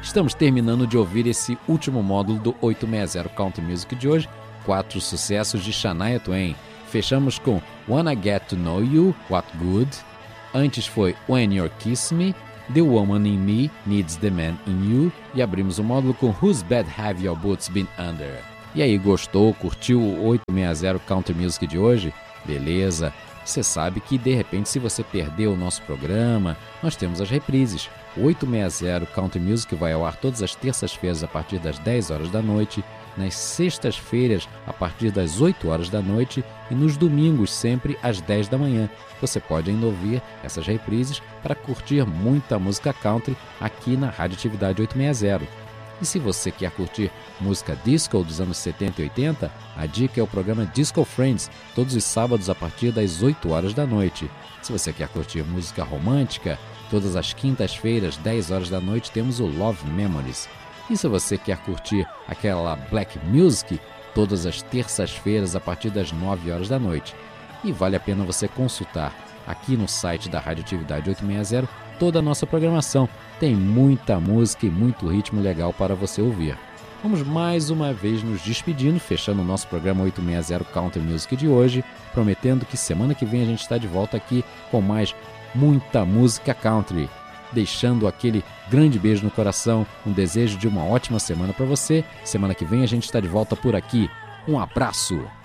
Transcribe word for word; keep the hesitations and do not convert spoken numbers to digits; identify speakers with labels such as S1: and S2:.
S1: Estamos terminando de ouvir esse último módulo do oitocentos e sessenta Country Music de hoje, quatro sucessos de Shania Twain. Fechamos com Wanna Get to Know You, What Good. Antes foi When You're Kiss Me, The Woman in Me Needs the Man in You. E abrimos o módulo com Whose Bed Have Your Boots Been Under. E aí, gostou? Curtiu o oitocentos e sessenta Country Music de hoje? Beleza! Você sabe que, de repente, se você perdeu o nosso programa, nós temos as reprises. O oitocentos e sessenta Country Music vai ao ar todas as terças-feiras a partir das dez horas da noite, nas sextas-feiras a partir das oito horas da noite e nos domingos sempre às dez da manhã. Você pode ainda ouvir essas reprises para curtir muita música country aqui na Radioatividade oitocentos e sessenta. E se você quer curtir música disco dos anos setenta e oitenta, a dica é o programa Disco Friends, todos os sábados a partir das oito horas da noite. Se você quer curtir música romântica, todas as quintas-feiras, dez horas da noite, temos o Love Memories. E se você quer curtir aquela Black Music, todas as terças-feiras a partir das nove horas da noite. E vale a pena você consultar aqui no site da Radioatividade oitocentos e sessenta toda a nossa programação. Tem muita música e muito ritmo legal para você ouvir. Vamos mais uma vez nos despedindo, fechando o nosso programa oitocentos e sessenta Country Music de hoje, prometendo que semana que vem a gente está de volta aqui com mais muita música country. Deixando aquele grande beijo no coração, um desejo de uma ótima semana para você. Semana que vem a gente está de volta por aqui. Um abraço!